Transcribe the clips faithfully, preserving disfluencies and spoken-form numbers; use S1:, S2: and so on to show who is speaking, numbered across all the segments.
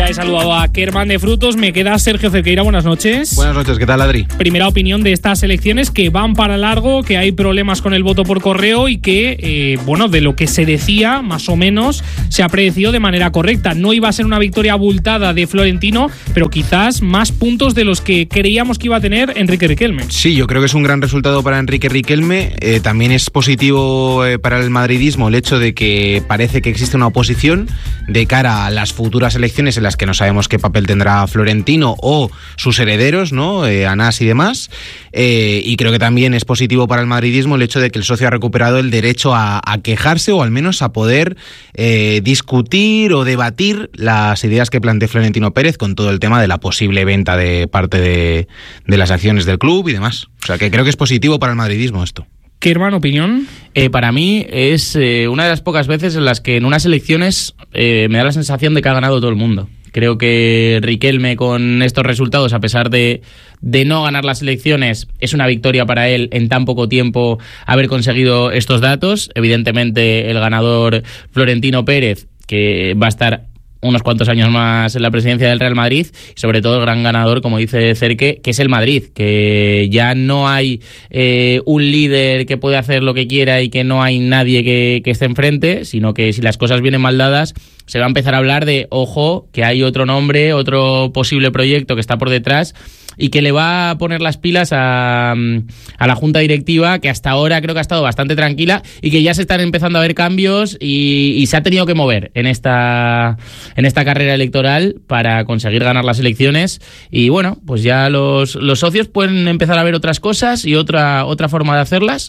S1: Ya he saludado a Kerman de Frutos, me queda Sergio Cerqueira, buenas noches.
S2: Buenas noches, ¿qué tal, Adri?
S1: Primera opinión de estas elecciones, que van para largo, que hay problemas con el voto por correo y que, eh, bueno, de lo que se decía, más o menos, se ha predecido de manera correcta. No iba a ser una victoria abultada de Florentino, pero quizás más puntos de los que creíamos que iba a tener Enrique Riquelme.
S2: Sí, yo creo que es un gran resultado para Enrique Riquelme. Eh, también es positivo eh, para el madridismo el hecho de que parece que existe una oposición de cara a las futuras elecciones en las que no sabemos qué papel tendrá Florentino o sus herederos, ¿no? Eh, Anás y demás. Eh, y creo que también es positivo para el madridismo el hecho de que el socio ha recuperado el derecho a, a quejarse o al menos a poder eh, discutir o debatir las ideas que plantea Florentino Pérez con todo el tema de la posible venta de parte de, de las acciones del club y demás. O sea que creo que es positivo para el madridismo esto.
S1: ¿Qué, hermano, opinión?
S3: Eh, para mí es eh, una de las pocas veces en las que en unas elecciones eh, me da la sensación de que ha ganado todo el mundo. Creo que Riquelme con estos resultados, a pesar de, de no ganar las elecciones, es una victoria para él en tan poco tiempo haber conseguido estos datos. Evidentemente el ganador Florentino Pérez, que va a estar unos cuantos años más en la presidencia del Real Madrid, y sobre todo el gran ganador, como dice Cerque, que es el Madrid, que ya no hay eh, un líder que puede hacer lo que quiera y que no hay nadie que, que esté enfrente, sino que si las cosas vienen mal dadas, se va a empezar a hablar de, ojo, que hay otro nombre, otro posible proyecto que está por detrás y que le va a poner las pilas a, a la junta directiva, que hasta ahora creo que ha estado bastante tranquila y que ya se están empezando a ver cambios y, y se ha tenido que mover en esta, en esta carrera electoral para conseguir ganar las elecciones. Y bueno, pues ya los, los socios pueden empezar a ver otras cosas y otra, otra forma de hacerlas.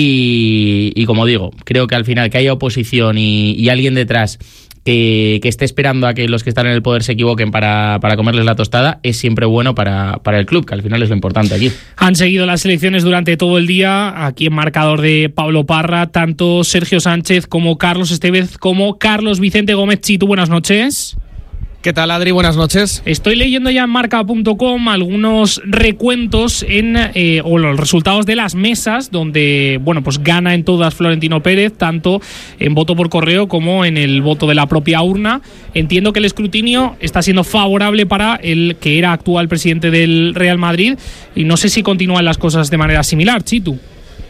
S3: Y, y como digo, creo que al final que haya oposición y, y alguien detrás Que, que esté esperando a que los que están en el poder se equivoquen para, para comerles la tostada, es siempre bueno para, para el club, que al final es lo importante aquí.
S1: Han seguido las elecciones durante todo el día, aquí en marcador de Pablo Parra, tanto Sergio Sánchez como Carlos Estevez como Carlos Vicente Gómez. Chitu, buenas noches.
S4: ¿Qué tal, Adri? Buenas noches.
S1: Estoy leyendo ya en marca punto com algunos recuentos en eh, o los resultados de las mesas donde, bueno, pues gana en todas Florentino Pérez, tanto en voto por correo como en el voto de la propia urna. Entiendo que el escrutinio está siendo favorable para el que era actual presidente del Real Madrid y no sé si continúan las cosas de manera similar, Chitu.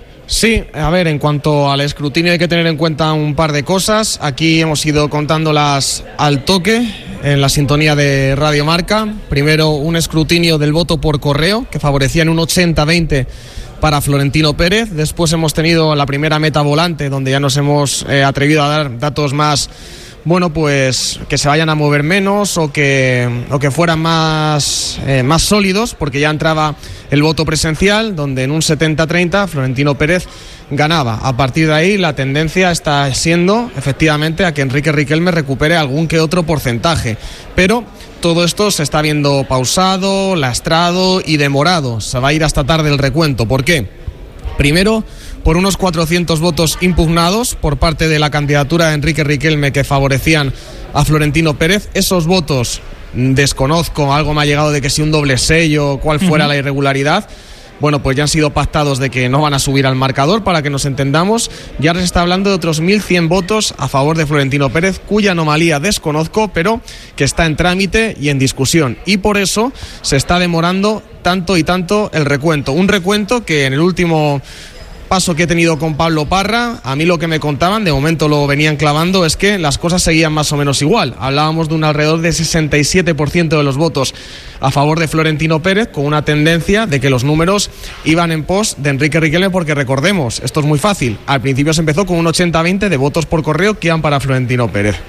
S4: Sí, a ver, en cuanto al escrutinio hay que tener en cuenta un par de cosas. Aquí hemos ido contándolas al toque en la sintonía de Radio Marca. Primero, un escrutinio del voto por correo que favorecía en un ochenta veinte para Florentino Pérez. Después hemos tenido la primera meta volante, donde ya nos hemos eh, atrevido a dar datos más, bueno, pues que se vayan a mover menos o que, o que fueran más, eh, más sólidos, porque ya entraba el voto presencial, donde en un setenta treinta Florentino Pérez ganaba. A partir de ahí la tendencia está siendo efectivamente a que Enrique Riquelme recupere algún que otro porcentaje, pero todo esto se está viendo pausado, lastrado y demorado. Se va a ir hasta tarde el recuento. ¿Por qué? Primero, por unos cuatrocientos votos impugnados por parte de la candidatura de Enrique Riquelme que favorecían a Florentino Pérez. Esos votos, desconozco, algo me ha llegado de que si un doble sello, cuál fuera uh-huh. la irregularidad. Bueno, pues ya han sido pactados de que no van a subir al marcador, para que nos entendamos. Y ahora se está hablando de otros mil cien votos a favor de Florentino Pérez, cuya anomalía desconozco, pero que está en trámite y en discusión. Y por eso se está demorando tanto y tanto el recuento. Un recuento que en el último paso que he tenido con Pablo Parra, a mí lo que me contaban, de momento lo venían clavando, es que las cosas seguían más o menos igual. Hablábamos de un alrededor de sesenta y siete por ciento de los votos a favor de Florentino Pérez, con una tendencia de que los números iban en pos de Enrique Riquelme, porque recordemos, esto es muy fácil, al principio se empezó con un ochenta veinte de votos por correo que iban para Florentino Pérez.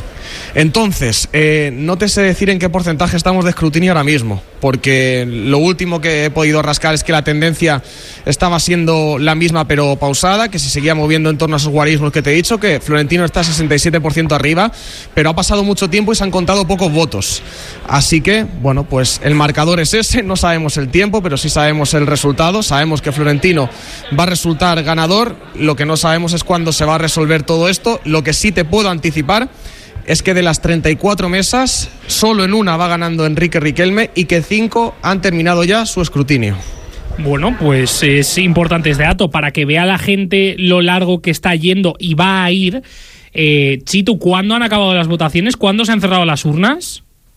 S4: Entonces, eh, no te sé decir en qué porcentaje estamos de escrutinio ahora mismo, porque lo último que he podido rascar es que la tendencia estaba siendo la misma pero pausada, que se seguía moviendo en torno a esos guarismos que te he dicho, que Florentino está sesenta y siete por ciento arriba, pero ha pasado mucho tiempo y se han contado pocos votos. Así que, bueno, pues el marcador es ese, no sabemos el tiempo, pero sí sabemos el resultado, sabemos que Florentino va a resultar ganador, lo que no sabemos es cuándo se va a resolver todo esto. Lo que sí te puedo anticipar es que de las treinta y cuatro mesas, solo en una va ganando Enrique Riquelme y que cinco han terminado ya su escrutinio.
S1: Bueno, pues es importante este dato para que vea la gente lo largo que está yendo y va a ir. Eh, Chitu, ¿cuándo han acabado las votaciones? ¿Cuándo se han cerrado las urnas?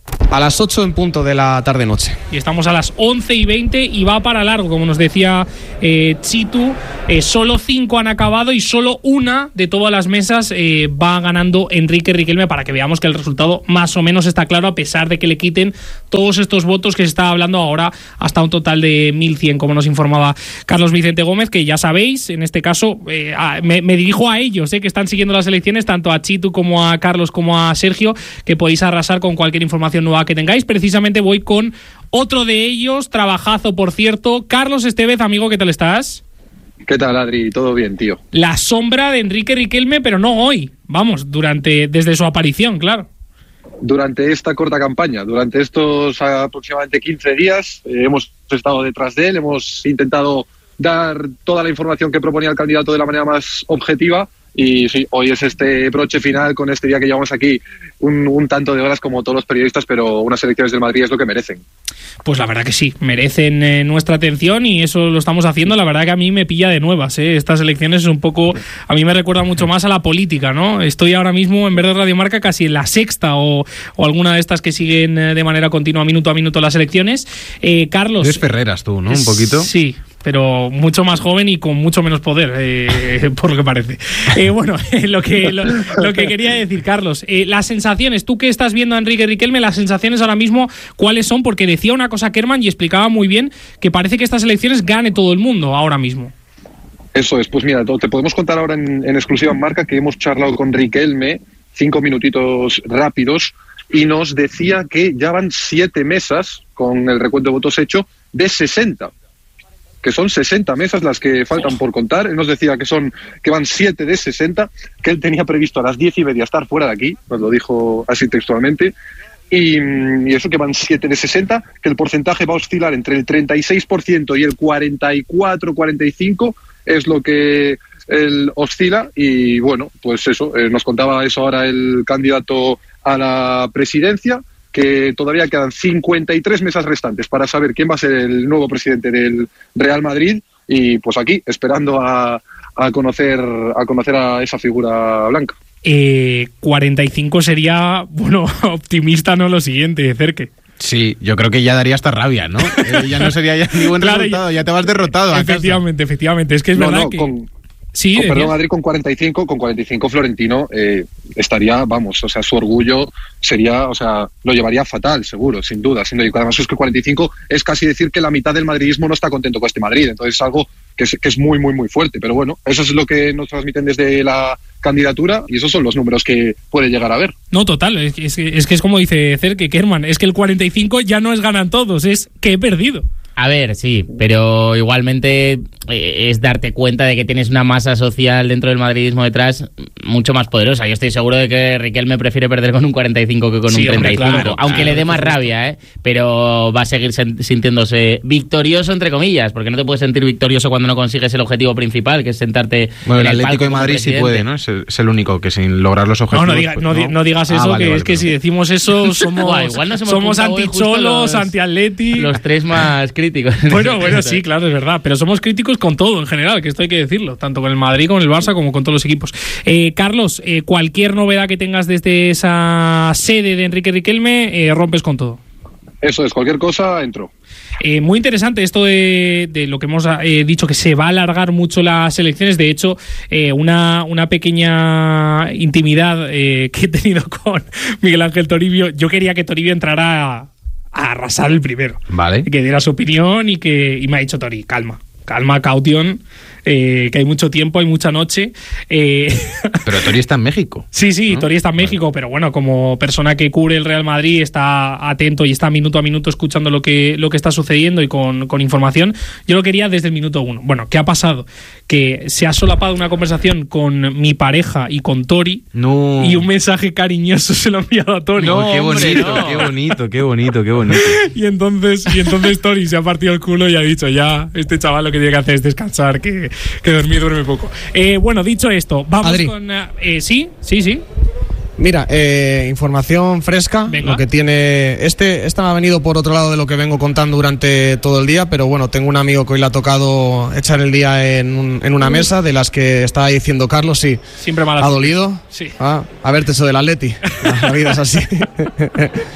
S4: A las ocho en punto de la tarde-noche.
S1: Y estamos a las once y veinte y va para largo, como nos decía eh, Chitu. Eh, solo cinco han acabado y solo una de todas las mesas eh, va ganando Enrique Riquelme, para que veamos que el resultado más o menos está claro, a pesar de que le quiten todos estos votos que se está hablando ahora, hasta un total de mil cien, como nos informaba Carlos Vicente Gómez, que ya sabéis, en este caso eh, a, me, me dirijo a ellos, eh, que están siguiendo las elecciones, tanto a Chitu como a Carlos como a Sergio, que podéis arrasar con cualquier información nueva que tengáis. Precisamente voy con otro de ellos, trabajazo por cierto, Carlos Estevez. Amigo, ¿qué tal estás?
S5: ¿Qué tal, Adri? Todo bien, tío.
S1: La sombra de Enrique Riquelme, pero no hoy, vamos, durante desde su aparición, claro.
S5: Durante esta corta campaña, durante estos aproximadamente quince días, eh, hemos estado detrás de él, hemos intentado dar toda la información que proponía el candidato de la manera más objetiva. Y sí, hoy es este broche final con este día que llevamos aquí un, un tanto de horas como todos los periodistas, pero unas elecciones del Madrid es lo que merecen.
S1: Pues la verdad que sí, merecen eh, nuestra atención y eso lo estamos haciendo. La verdad que a mí me pilla de nuevas, ¿eh? Estas elecciones es un poco, a mí me recuerda mucho más a la política, ¿no? Estoy ahora mismo, en vez de Radio Marca, casi en la sexta o, o alguna de estas que siguen eh, de manera continua, minuto a minuto, las elecciones. Eh, Carlos...
S2: Eres Ferreras tú, ¿no? Un poquito.
S1: Sí, pero mucho más joven y con mucho menos poder, eh, por lo que parece. Eh, bueno, lo que lo, lo que quería decir, Carlos, eh, las sensaciones, tú que estás viendo a Enrique Riquelme, las sensaciones ahora mismo, ¿cuáles son? Porque decía una cosa Kerman y explicaba muy bien que parece que estas elecciones gane todo el mundo ahora mismo.
S5: Eso es, pues mira, te podemos contar ahora en, en exclusiva en Marca que hemos charlado con Riquelme, cinco minutitos rápidos, y nos decía que ya van siete mesas, con el recuento de votos hecho, de sesenta. Que son sesenta mesas las que faltan por contar. Él nos decía que son que van siete de sesenta, que él tenía previsto a las diez y media estar fuera de aquí, nos lo dijo así textualmente, y, y eso, que van siete de sesenta, que el porcentaje va a oscilar entre el treinta y seis por ciento y el cuarenta y cuatro cuarenta y cinco, es lo que él oscila. Y bueno, pues eso, eh, nos contaba eso ahora el candidato a la presidencia, que todavía quedan cincuenta y tres mesas restantes para saber quién va a ser el nuevo presidente del Real Madrid, y pues aquí esperando a, a conocer a conocer a esa figura blanca.
S1: Eh, cuarenta y cinco sería, bueno, optimista, no lo siguiente, Cerque.
S2: Sí, yo creo que ya daría hasta rabia, ¿no? Eh, ya no sería ya ni buen claro, resultado, ya te vas derrotado.
S1: Efectivamente, efectivamente, es que es
S5: no,
S1: verdad
S5: no,
S1: que...
S5: Con...
S1: Sí,
S5: con, perdón, Madrid con cuarenta y cinco, con cuarenta y cinco Florentino eh, estaría, vamos, o sea, su orgullo sería, o sea, lo llevaría fatal, seguro, sin duda, sin duda. Además es que cuarenta y cinco es casi decir que la mitad del madridismo no está contento con este Madrid, entonces es algo que es, que es muy, muy, muy fuerte. Pero bueno, eso es lo que nos transmiten desde la candidatura y esos son los números que puede llegar a ver.
S1: No, total, es que es, es, que es como dice Cerque, Kerman, es que el cuarenta y cinco ya no es ganan todos, es que he perdido.
S3: A ver, sí, pero igualmente eh, es darte cuenta de que tienes una masa social dentro del madridismo detrás mucho más poderosa. Yo estoy seguro de que Riquelme prefiere perder con un cuarenta y cinco que con sí, un treinta y cinco, hombre, claro, aunque claro, le dé más rabia, ¿eh? Pero va a seguir sintiéndose victorioso, entre comillas, porque no te puedes sentir victorioso cuando no consigues el objetivo principal, que es sentarte
S2: bueno,
S3: en
S2: el
S3: el
S2: Atlético de Madrid sí puede, ¿no? Es el, es el único que sin lograr los objetivos...
S1: No, no, diga,
S2: pues,
S1: no,
S2: no.
S1: no digas eso, ah, vale, que vale, es que pero... si decimos eso somos, Buah, igual nos hemos somos anticholos, anti-atleti...
S3: Los tres más críticos.
S1: Bueno, bueno, sí, claro, es verdad, pero somos críticos con todo en general, que esto hay que decirlo, tanto con el Madrid, con el Barça, como con todos los equipos. Eh, Carlos, eh, cualquier novedad que tengas desde esa sede de Enrique Riquelme, eh, rompes con todo.
S5: Eso es, cualquier cosa, entro.
S1: Eh, muy interesante esto de, de lo que hemos eh, dicho, que se va a alargar mucho las elecciones. De hecho, eh, una, una pequeña intimidad eh, que he tenido con Miguel Ángel Toribio, yo quería que Toribio entrara a, a arrasar el primero.
S2: Vale.
S1: Que diera su opinión y que y me ha dicho Tori, calma, calma, caution. Eh, que hay mucho tiempo, hay mucha noche. Eh...
S2: Pero Tori está en México.
S1: Sí, sí,
S2: ¿no?
S1: Tori está en México, vale. Pero bueno, como persona que cubre el Real Madrid, está atento y está minuto a minuto escuchando lo que, lo que está sucediendo y con, con información. Yo lo quería desde el minuto uno. Bueno, ¿qué ha pasado? Que se ha solapado una conversación con mi pareja y con Tori,
S2: no.
S1: Y un mensaje cariñoso se lo ha enviado a Tori.
S2: No, qué bonito, no. qué bonito, qué bonito, qué bonito.
S1: Y entonces, y entonces Tori se ha partido el culo y ha dicho, ya, este chaval lo que tiene que hacer es descansar, que que dormir duerme poco. Eh, bueno, dicho esto, vamos
S4: Adri.
S1: con... Eh, sí, sí, sí.
S4: Mira, eh, información fresca. Venga. Lo que tiene este, esta me ha venido por otro lado de lo que vengo contando durante todo el día, pero bueno, tengo un amigo que hoy le ha tocado echar el día en, un, en una mesa de las que estaba diciendo Carlos, sí.
S1: Siempre mal.
S4: ¿Ha dolido?
S1: Sí.
S4: Ah, a verte eso del Atleti. La vida es así.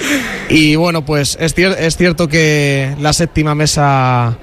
S4: Y bueno, pues es, cier- es cierto que la séptima mesa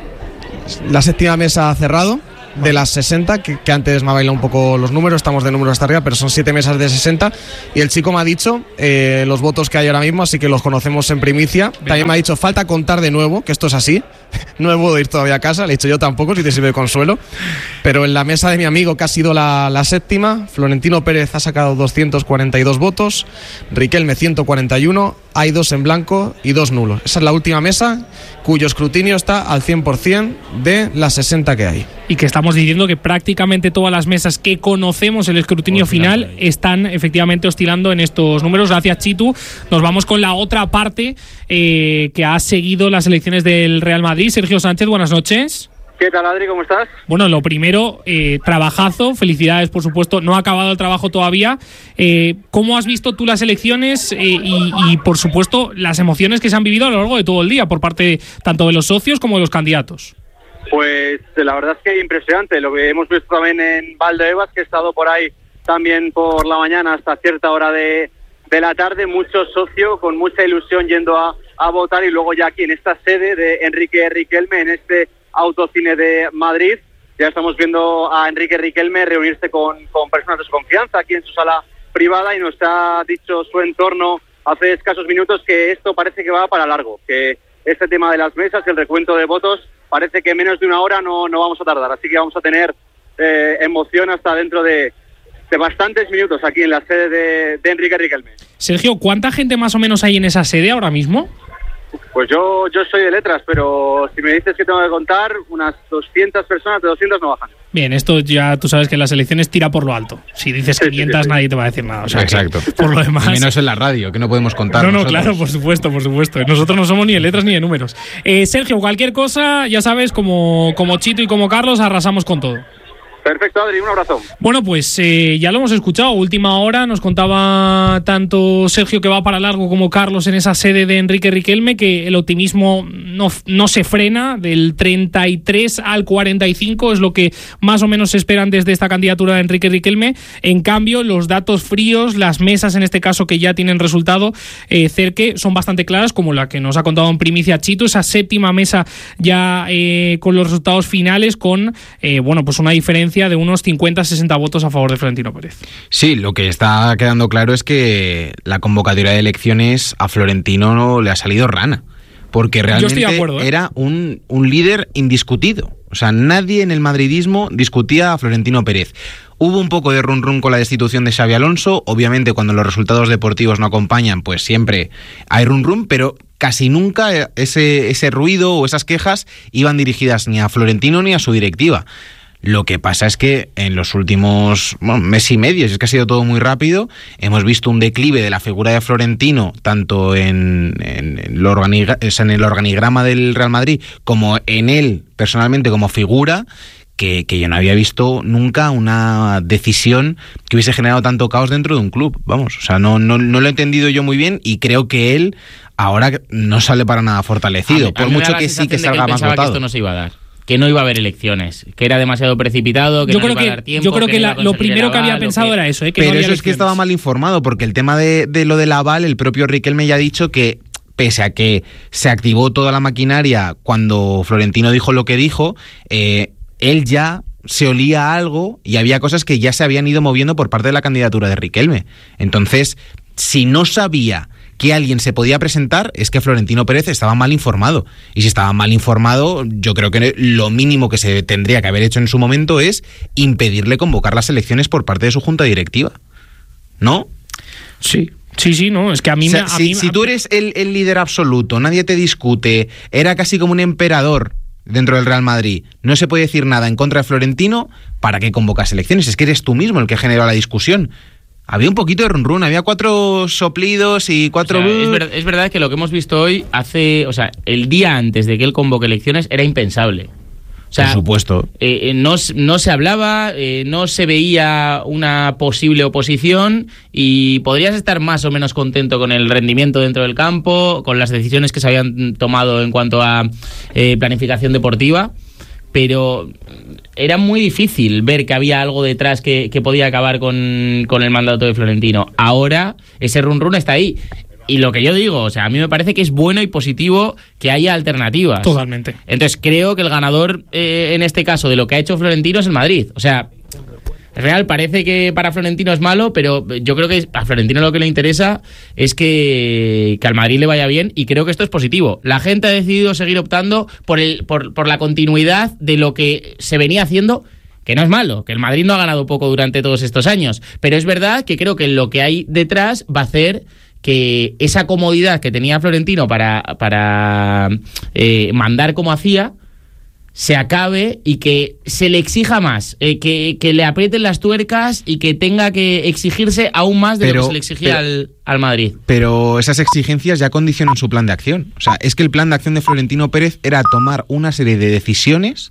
S4: la séptima mesa ha cerrado de las sesenta, que, que antes me ha bailado un poco los números, estamos de números hasta arriba, pero son siete mesas de sesenta, y el chico me ha dicho eh, los votos que hay ahora mismo, así que los conocemos en primicia. Venga. También me ha dicho, falta contar de nuevo, que esto es así, no me puedo ir todavía a casa, le he dicho yo tampoco, si te sirve de consuelo, pero en la mesa de mi amigo, que ha sido la, la séptima, Florentino Pérez ha sacado doscientos cuarenta y dos votos, Riquelme ciento cuarenta y uno, hay dos en blanco y dos nulos. Esa es la última mesa, cuyo escrutinio está al cien por ciento de las sesenta que hay.
S1: Y que estamos diciendo que prácticamente todas las mesas que conocemos el escrutinio final están efectivamente oscilando en estos números. Gracias, Chitu. Nos vamos con la otra parte eh, que ha seguido las elecciones del Real Madrid. Sergio Sánchez, buenas noches.
S6: ¿Qué tal, Adri? ¿Cómo estás?
S1: Bueno, lo primero, eh, trabajazo, felicidades, por supuesto. No ha acabado el trabajo todavía. Eh, ¿Cómo has visto tú las elecciones eh, y, y, por supuesto, las emociones que se han vivido a lo largo de todo el día por parte tanto de los socios como de los candidatos?
S6: Pues la verdad es que impresionante. Lo que hemos visto también en Valdebebas, que he estado por ahí también por la mañana hasta cierta hora de, de la tarde, mucho socio con mucha ilusión yendo a, a votar, y luego ya aquí en esta sede de Enrique Riquelme, en este Autocine de Madrid, ya estamos viendo a Enrique Riquelme reunirse con, con personas de su confianza aquí en su sala privada, y nos ha dicho su entorno hace escasos minutos que esto parece que va para largo, que este tema de las mesas, el recuento de votos, parece que menos de una hora no, no vamos a tardar, así que vamos a tener eh, emoción hasta dentro de, de bastantes minutos aquí en la sede de, de Enrique Riquelme.
S1: Sergio, ¿cuánta gente más o menos hay en esa sede ahora mismo?
S6: Pues yo yo soy de letras, pero si me dices que tengo que contar, unas doscientas personas, de doscientas no bajan.
S1: Bien, esto ya tú sabes que en las elecciones tira por lo alto. Si dices
S6: sí,
S1: quinientas, sí, sí, sí. Nadie te va a decir nada. O sea,
S2: exacto.
S1: Por lo demás.
S2: Y menos en la radio, que no podemos contar.
S1: No, no,
S2: nosotros.
S1: claro, por supuesto, por supuesto. Nosotros no somos ni de letras ni de números. Eh, Sergio, cualquier cosa, ya sabes, como, como Chito y como Carlos, arrasamos con todo.
S6: Perfecto, Adri, un abrazo.
S1: Bueno, pues eh, ya lo hemos escuchado. Última hora nos contaba tanto Sergio que va para largo como Carlos en esa sede de Enrique Riquelme, que el optimismo no, no se frena. Del treinta y tres al cuarenta y cinco es lo que más o menos se esperan desde esta candidatura de Enrique Riquelme. En cambio, los datos fríos, las mesas en este caso que ya tienen resultado eh, cerque, son bastante claras, como la que nos ha contado en primicia Chito, esa séptima mesa ya eh, con los resultados finales, con eh, bueno, pues una diferencia de unos cincuenta a sesenta votos a favor de Florentino Pérez.
S2: Sí, lo que está quedando claro es que la convocatoria de elecciones a Florentino no le ha salido rana, porque realmente
S1: Yo estoy de acuerdo, ¿eh?
S2: era un, un líder indiscutido. O sea, nadie en el madridismo discutía a Florentino Pérez. Hubo un poco de run run con la destitución de Xabi Alonso. Obviamente, cuando los resultados deportivos no acompañan, pues siempre hay run run, pero casi nunca ese, ese ruido o esas quejas iban dirigidas ni a Florentino ni a su directiva. Lo que pasa es que en los últimos bueno, mes y medio, es que ha sido todo muy rápido, hemos visto un declive de la figura de Florentino, tanto en, en, en, el, organigra- en el organigrama del Real Madrid como en él personalmente como figura, que, que yo no había visto nunca una decisión que hubiese generado tanto caos dentro de un club. Vamos, o sea, no, no, no lo he entendido yo muy bien, y creo que él ahora no sale para nada fortalecido, a mí, por a mucho que sí que salga más votado.
S3: Que esto no se iba a dar, que no iba a haber elecciones, que era demasiado precipitado, que
S1: yo
S3: no
S1: creo
S3: iba
S1: que,
S3: a dar tiempo.
S1: Yo creo que, que
S3: no
S1: la, lo primero que había pensado que... era eso, ¿eh? que
S2: Pero
S1: no
S2: eso es que estaba mal informado, porque el tema de, de lo del aval, el propio Riquelme ya ha dicho que, pese a que se activó toda la maquinaria cuando Florentino dijo lo que dijo, eh, él ya se olía algo y había cosas que ya se habían ido moviendo por parte de la candidatura de Riquelme. Entonces, si no sabía que alguien se podía presentar, es que Florentino Pérez estaba mal informado. Y si estaba mal informado, yo creo que lo mínimo que se tendría que haber hecho en su momento es impedirle convocar las elecciones por parte de su junta directiva. ¿No?
S1: Sí. Sí, sí, no, es que a mí...
S2: O sea,
S1: me, a
S2: si,
S1: mí
S2: si tú eres el, el líder absoluto, nadie te discute, era casi como un emperador dentro del Real Madrid, no se puede decir nada en contra de Florentino, ¿para qué convocas elecciones? Es que eres tú mismo el que generó la discusión. Había un poquito de run run, había cuatro soplidos y cuatro...
S3: O sea, es, ver, es verdad que lo que hemos visto hoy hace... O sea, el día antes de que él convoque elecciones era impensable. O sea,
S2: por supuesto.
S3: Eh, no, no se hablaba, eh, no se veía una posible oposición, y podrías estar más o menos contento con el rendimiento dentro del campo, con las decisiones que se habían tomado en cuanto a eh, planificación deportiva, pero era muy difícil ver que había algo detrás que, que podía acabar con, con el mandato de Florentino. Ahora ese run run está ahí. Y lo que yo digo, o sea, a mí me parece que es bueno y positivo que haya alternativas.
S1: Totalmente.
S3: Entonces creo que el ganador, eh, en este caso, de lo que ha hecho Florentino es el Madrid. O sea, en real parece que para Florentino es malo, pero yo creo que a Florentino lo que le interesa es que, que al Madrid le vaya bien, y creo que esto es positivo. La gente ha decidido seguir optando por, el, por, por la continuidad de lo que se venía haciendo, que no es malo, que el Madrid no ha ganado poco durante todos estos años, pero es verdad que creo que lo que hay detrás va a hacer que esa comodidad que tenía Florentino para, para eh, mandar como hacía se acabe, y que se le exija más, eh, que, que le aprieten las tuercas y que tenga que exigirse aún más de pero, lo que se le exigía pero, al, al Madrid.
S2: Pero esas exigencias ya condicionan su plan de acción. O sea, es que el plan de acción de Florentino Pérez era tomar una serie de decisiones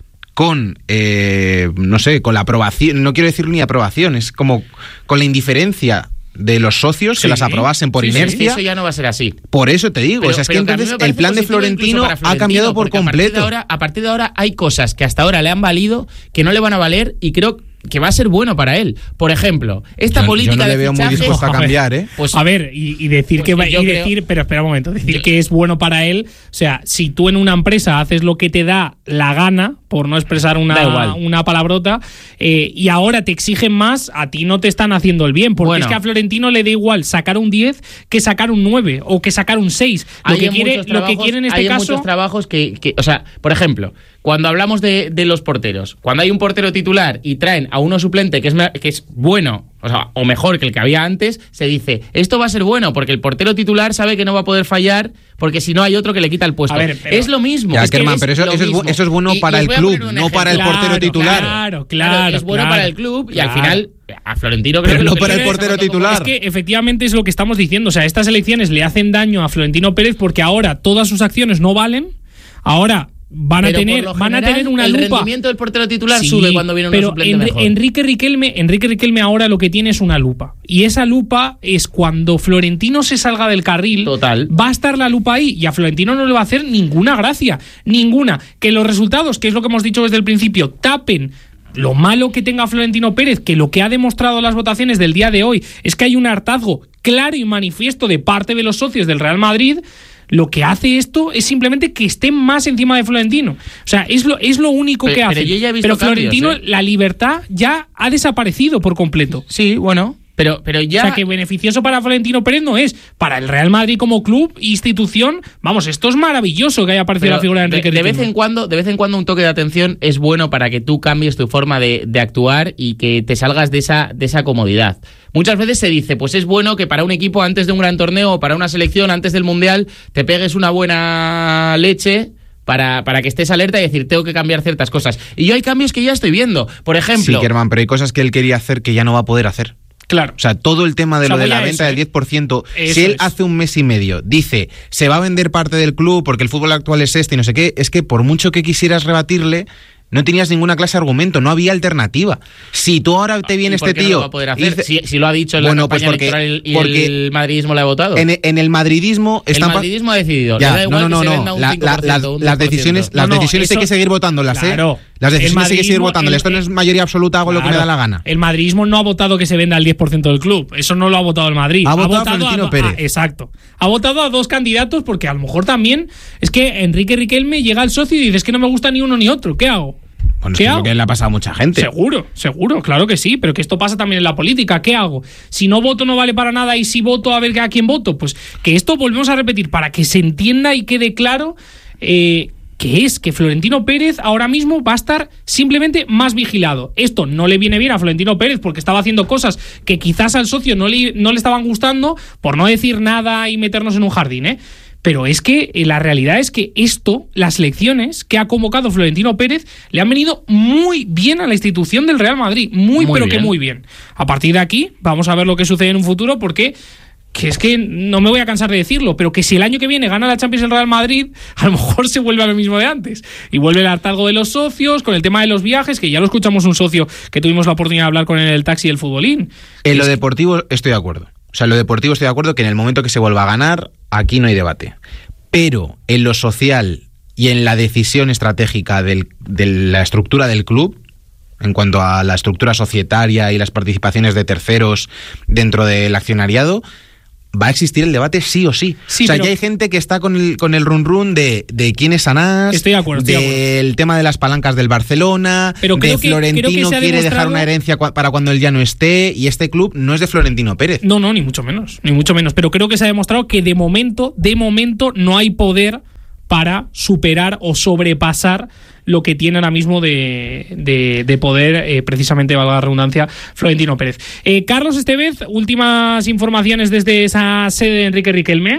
S2: con, eh, no sé, con la aprobación, no quiero decir ni aprobación, es como con la indiferencia de los socios, sí, que las aprobasen por
S3: sí,
S2: inercia.
S3: Sí, eso ya no va a ser así.
S2: Por eso te digo, pero, o sea, es que entonces el plan de Florentino, Florentino ha cambiado por completo.
S3: A partir, de ahora, a partir de ahora hay cosas que hasta ahora le han valido que no le van a valer, y creo que va a ser bueno para él. Por ejemplo, esta
S2: yo,
S3: política
S2: yo no le
S3: de
S2: veo
S3: fichajes,
S2: muy dispuesto a cambiar, ¿eh?
S1: Pues, a ver, y, y decir
S3: pues
S1: que va, y
S3: creo,
S1: decir, pero espera un momento, decir
S3: yo,
S1: que es bueno para él, o sea, si tú en una empresa haces lo que te da la gana, por no expresar una, una palabrota, eh, y ahora te exigen más, a ti no te están haciendo el bien, porque bueno, es que a Florentino le da igual sacar un diez que sacar un nueve o que sacar un seis. Lo que quiere, lo que quiere en este
S3: hay
S1: caso,
S3: muchos trabajos que, que, o sea, por ejemplo, cuando hablamos de, de los porteros, cuando hay un portero titular y traen a uno suplente que es, que es bueno, o sea, o mejor que el que había antes, se dice, esto va a ser bueno porque el portero titular sabe que no va a poder fallar, porque si no hay otro que le quita el puesto.
S1: Ver, pero,
S3: es lo mismo.
S2: Ya,
S3: es
S2: Kerman,
S3: es
S2: pero eso, eso, es, eso es bueno y, para y el club, no para el portero
S1: claro,
S2: titular.
S1: Claro, claro.
S3: claro es bueno
S1: claro,
S3: para el club,
S1: claro.
S3: Y al final a Florentino creo
S2: pero
S3: que
S2: no para el portero titular.
S1: Es que efectivamente es lo que estamos diciendo. O sea, estas elecciones le hacen daño a Florentino Pérez porque ahora todas sus acciones no valen. Ahora van a
S3: pero
S1: tener
S3: general,
S1: van a tener una
S3: el
S1: lupa.
S3: El rendimiento del portero titular
S1: sí,
S3: sube cuando viene un suplente
S1: Enri-
S3: mejor.
S1: Enrique Riquelme, Enrique Riquelme ahora lo que tiene es una lupa. Y esa lupa es cuando Florentino se salga del carril.
S3: Total.
S1: Va a estar la lupa ahí y a Florentino no le va a hacer ninguna gracia. Ninguna. Que los resultados, que es lo que hemos dicho desde el principio, tapen lo malo que tenga Florentino Pérez, que lo que ha demostrado las votaciones del día de hoy es que hay un hartazgo claro y manifiesto de parte de los socios del Real Madrid. Lo que hace esto es simplemente que estén más encima de Florentino. O sea, es lo, es lo único
S3: pero,
S1: que hace.
S3: Pero, yo ya he visto
S1: pero Florentino,
S3: cambios, ¿eh?
S1: La libertad ya ha desaparecido por completo.
S3: Sí, bueno, pero, pero ya...
S1: O sea, que beneficioso para Florentino Pérez no es. Para el Real Madrid como club, institución, vamos, esto es maravilloso que haya aparecido
S3: pero
S1: la figura de Enrique
S3: de, de
S1: Riquelme.
S3: vez en cuando, de vez en cuando un toque de atención es bueno para que tú cambies tu forma de, de actuar y que te salgas de esa, de esa comodidad. Muchas veces se dice, pues es bueno que para un equipo antes de un gran torneo o para una selección antes del Mundial te pegues una buena leche para, para que estés alerta y decir, tengo que cambiar ciertas cosas. Y yo hay cambios que ya estoy viendo. Por ejemplo...
S2: Sí, Kerman, pero hay cosas que él quería hacer que ya no va a poder hacer.
S1: Claro.
S2: O sea, todo el tema de
S1: o sea,
S2: lo de la
S1: eso,
S2: venta
S1: ¿eh?
S2: del diez por ciento,
S1: eso
S2: si él
S1: es.
S2: hace un mes y medio dice, se va a vender parte del club porque el fútbol actual es este y no sé qué, es que por mucho que quisieras rebatirle, no tenías ninguna clase de argumento, no había alternativa. Si tú ahora te viene este
S3: ¿por qué
S2: tío...
S3: no lo va a poder hacer?
S2: Dice,
S3: si, si lo ha dicho en la
S2: bueno,
S3: campaña
S2: pues porque,
S3: electoral y
S2: porque
S3: el madridismo le ha votado.
S2: En, en el madridismo...
S3: El
S2: están
S3: madridismo ha decidido.
S2: Ya,
S3: le da igual
S2: no, no,
S3: que
S2: no,
S3: se
S2: no.
S3: venda un
S2: La,
S3: cinco por ciento,
S2: la, la,
S3: un
S2: las
S3: diez por ciento.
S2: decisiones, las
S1: no, no,
S2: decisiones
S1: eso,
S2: hay que seguir votándolas,
S1: claro,
S2: ¿eh? Las decisiones hay que seguir votándolas.
S1: el,
S2: Esto no es mayoría absoluta, hago
S1: claro,
S2: lo que me da la gana.
S1: El madridismo no ha votado que se venda el diez por ciento del club. Eso no lo ha votado el Madrid.
S2: Ha,
S1: ha
S2: votado,
S1: votado
S2: Florentino
S1: a,
S2: Pérez.
S1: A, exacto. Ha votado a dos candidatos porque a lo mejor también es que Enrique Riquelme llega al socio y dice, es que no me gusta ni uno ni otro. ¿Qué hago?
S2: Bueno, es
S1: ¿Qué
S2: que es
S1: hago?
S2: lo que le ha pasado a mucha gente.
S1: Seguro, seguro, claro que sí, pero que esto pasa también en la política. ¿Qué hago? Si no voto no vale para nada y si voto a ver a quién voto. Pues que esto volvemos a repetir para que se entienda y quede claro eh, que es que Florentino Pérez ahora mismo va a estar simplemente más vigilado. Esto no le viene bien a Florentino Pérez porque estaba haciendo cosas que quizás al socio no le, no le estaban gustando, por no decir nada y meternos en un jardín, ¿eh? Pero es que eh, la realidad es que esto, las elecciones que ha convocado Florentino Pérez, le han venido muy bien a la institución del Real Madrid. Muy,
S3: muy
S1: pero
S3: bien.
S1: que muy bien. A partir de aquí, vamos a ver lo que sucede en un futuro, porque que es que no me voy a cansar de decirlo, pero que si el año que viene gana la Champions el Real Madrid, a lo mejor se vuelve a lo mismo de antes. Y vuelve el hartazgo de los socios, con el tema de los viajes, que ya lo escuchamos un socio que tuvimos la oportunidad de hablar con él en el taxi del futbolín.
S2: En lo deportivo estoy de acuerdo. O sea, en lo deportivo estoy de acuerdo que en el momento que se vuelva a ganar, aquí no hay debate. Pero en lo social y en la decisión estratégica del, de la estructura del club, en cuanto a la estructura societaria y las participaciones de terceros dentro del accionariado, va a existir el debate sí o sí.
S1: Sí,
S2: o sea,
S1: pero...
S2: ya hay gente que está con el, con el run run de, de quién es Anás,
S1: estoy de acuerdo, estoy
S2: del
S1: de acuerdo.
S2: tema de las palancas del Barcelona,
S1: pero creo
S2: de
S1: que,
S2: Florentino
S1: creo que se ha
S2: quiere
S1: demostrado...
S2: dejar una herencia cua- para cuando él ya no esté, y este club no es de Florentino Pérez.
S1: No, no, ni mucho menos, ni mucho menos. Pero creo que se ha demostrado que de momento, de momento, no hay poder para superar o sobrepasar lo que tiene ahora mismo de, de, de poder, eh, precisamente, valga la redundancia, Florentino Pérez. Eh, Carlos Estevez, últimas informaciones desde esa sede de Enrique Riquelme.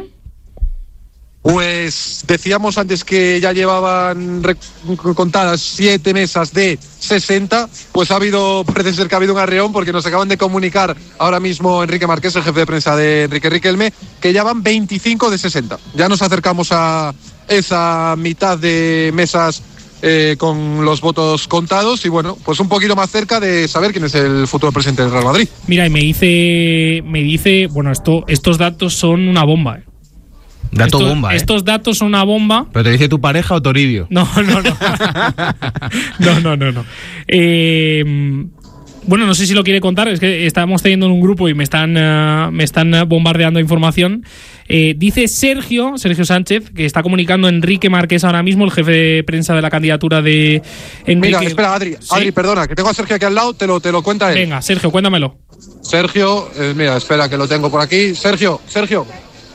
S5: Pues decíamos antes que ya llevaban contadas siete mesas de sesenta, pues ha habido, parece ser que ha habido un arreón, porque nos acaban de comunicar ahora mismo Enrique Marqués, el jefe de prensa de Enrique Riquelme, que ya van veinticinco de sesenta. Ya nos acercamos a esa mitad de mesas eh, con los votos contados y bueno, pues un poquito más cerca de saber quién es el futuro presidente del Real Madrid.
S1: Mira, y me dice, me dice, bueno, esto, estos datos son una bomba, ¿eh?
S2: Dato
S1: estos,
S2: bomba, ¿eh?
S1: Estos datos son una bomba.
S2: ¿Pero te dice tu pareja o Toribio?
S1: No, no, no. no, no, no, no. Eh, bueno, no sé si lo quiere contar. Es que estamos teniendo en un grupo y me están, uh, me están bombardeando información. Eh, dice Sergio, Sergio Sánchez, que está comunicando Enrique Marqués ahora mismo, el jefe de prensa de la candidatura de Enrique.
S5: Mira, espera, Adri,
S1: ¿Sí?
S5: Adri, perdona, que tengo a Sergio aquí al lado, te lo, te lo cuenta él.
S1: Venga, Sergio, cuéntamelo.
S5: Sergio, eh, mira, espera, que lo tengo por aquí. Sergio, Sergio.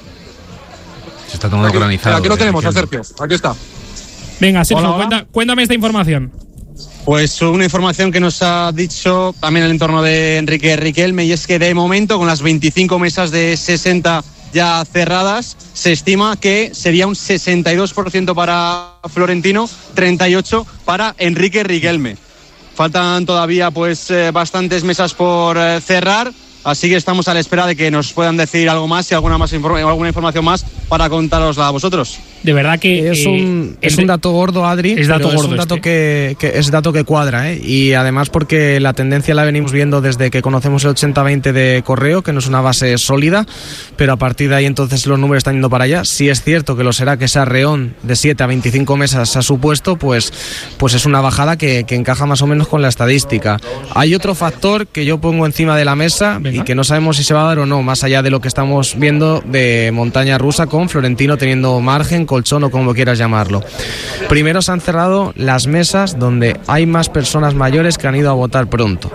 S2: Se está tomando
S5: Aquí,
S2: organizado.
S5: aquí lo tenemos, a
S2: Riquelme.
S5: Sergio. Aquí está.
S1: Venga, Sergio,
S7: Hola, hola.
S1: cuenta- cuéntame esta información.
S7: Pues una información que nos ha dicho también el entorno de Enrique Riquelme, y es que de momento, con las veinticinco mesas de sesenta ya cerradas, se estima que sería un sesenta y dos por ciento para Florentino, treinta y ocho por ciento para Enrique Riquelme. Faltan todavía pues eh, bastantes mesas por eh, cerrar, así que estamos a la espera de que nos puedan decir algo más y alguna más inform- alguna información más para contarosla a vosotros.
S1: De verdad que
S4: Es
S1: eh,
S4: un, es
S1: Enri-
S4: un dato gordo, Adri.
S1: Es dato
S4: pero
S1: gordo
S4: es un dato
S1: este.
S4: que, que es dato que cuadra, ¿eh? Y además porque la tendencia la venimos viendo desde que conocemos el ochenta veinte de Correo, que no es una base sólida, pero a partir de ahí entonces los números están yendo para allá. Si es cierto que lo será, que ese arreón de siete a veinticinco mesas ha supuesto, pues, pues es una bajada que, que encaja más o menos con la estadística. Hay otro factor que yo pongo encima de la mesa
S1: Venga.
S4: y que no sabemos si se va a dar o no, más allá de lo que estamos viendo de montaña rusa con Florentino teniendo margen, colchón o como quieras llamarlo. Primero se han cerrado las mesas donde hay más personas mayores que han ido a votar pronto.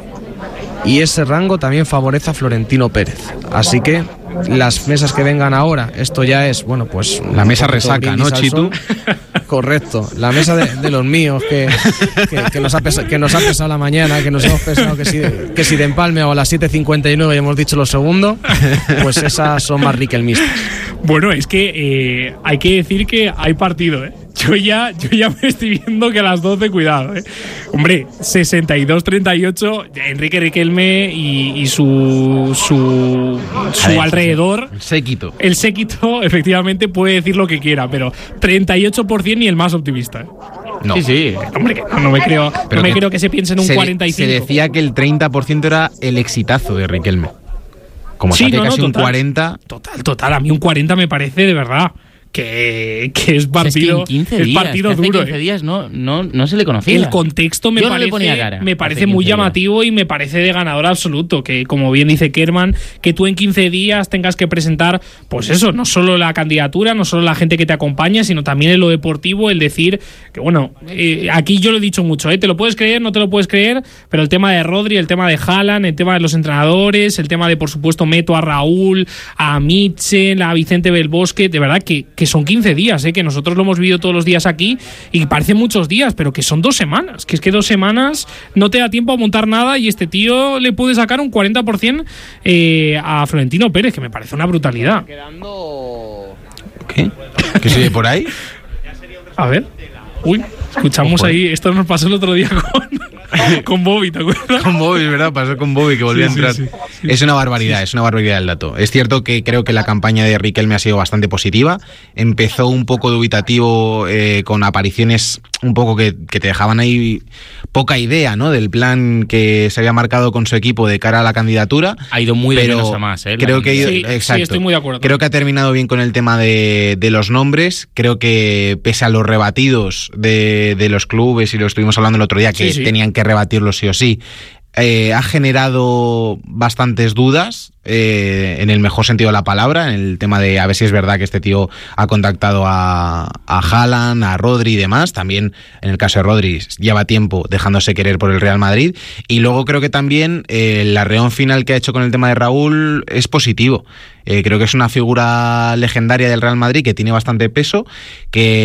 S4: Y ese rango también favorece a Florentino Pérez. Así que las mesas que vengan ahora, esto ya es, bueno, pues...
S2: La mesa
S4: un poquito
S2: resaca, ¿no,
S4: brindis al
S2: Chitu?
S4: sol. Correcto. La mesa de, de los míos, que, que, que, nos ha pesa, que nos ha pesado la mañana, que nos hemos pesado que si, que si de empalme o a las siete cincuenta y nueve y hemos dicho lo segundo, pues esas son más riquelmistas.
S1: Bueno, es que eh, hay que decir que hay partido, ¿eh? Yo ya, yo ya me estoy viendo que a las doce, cuidado, ¿eh? Hombre, sesenta y dos treinta y ocho, Enrique Riquelme y, y su, su, su
S2: ver,
S1: alrededor,
S2: El séquito.
S1: el séquito, efectivamente, puede decir lo que quiera, pero treinta y ocho por ciento ni el más optimista, ¿eh?
S2: No.
S3: Sí, sí.
S1: Hombre, que no, no me creo,
S2: Pero
S1: no me
S2: que
S1: creo que se piense en un
S2: se,
S1: cuarenta y cinco.
S2: Se decía que el treinta por ciento era el exitazo de Riquelme. Como
S1: Sí,
S2: saque
S1: no, no,
S2: casi un
S1: total.
S2: cuarenta.
S1: Total, total, a mí un cuarenta me parece de verdad que, que es partido,
S3: es que en quince
S1: es
S3: días,
S1: partido
S3: que hace
S1: duro.
S3: quince
S1: ¿eh?
S3: días no, no, no se le conocía.
S1: El contexto me
S3: Yo no
S1: parece,
S3: le ponía cara
S1: me
S3: hace
S1: parece muy
S3: quince días.
S1: llamativo y me parece de ganador absoluto. Que, como bien dice Kerman, que tú en quince días tengas que presentar, pues eso, no solo la candidatura, no solo la gente que te acompaña, sino también en lo deportivo, el decir que, bueno, eh, aquí yo lo he dicho mucho, ¿eh? Te lo puedes creer, no te lo puedes creer, pero el tema de Rodri, el tema de Haaland, el tema de los entrenadores, el tema de, por supuesto, meto a Raúl, a Mitchell, a Vicente Belbosque, de verdad que, que son quince días, ¿eh? Que nosotros lo hemos vivido todos los días aquí y parecen muchos días, pero que son dos semanas, que es que dos semanas no te da tiempo a montar nada y este tío le puede sacar un cuarenta por ciento eh, a Florentino Pérez, que me parece una brutalidad.
S2: ¿Qué? ¿Qué se oye por ahí?
S1: A ver. Uy, escuchamos
S2: Ojo, eh.
S1: ahí, esto nos pasó el otro día con, con Bobby, ¿te acuerdas?
S2: Con Bobby, ¿verdad? Pasó con Bobby que volvió
S1: Sí,
S2: a entrar.
S1: sí, sí, sí.
S2: Es una barbaridad, es una barbaridad el dato. Es cierto que creo que la campaña de Riquelme ha sido bastante positiva. Empezó un poco dubitativo eh, con apariciones un poco que, que te dejaban ahí poca idea, ¿no? Del plan que se había marcado con su equipo de cara a la candidatura.
S3: Ha ido muy de
S2: pero
S3: menos a más, ¿eh? La
S2: Creo que ha ido-
S1: Sí, sí,
S2: exacto.
S1: estoy muy de acuerdo.
S2: Creo que ha terminado bien con el tema de, de los nombres. Creo que pese a los rebatidos de, de los clubes, y lo estuvimos hablando el otro día, que
S1: Sí, sí.
S2: tenían que rebatirlos sí o sí, Eh, ha generado bastantes dudas, eh, en el mejor sentido de la palabra, en el tema de a ver si es verdad que este tío ha contactado a, a Haaland, a Rodri y demás. También en el caso de Rodri lleva tiempo dejándose querer por el Real Madrid. Y luego creo que también eh, el arreón final que ha hecho con el tema de Raúl es positivo. Eh, creo que es una figura legendaria del Real Madrid que tiene bastante peso, que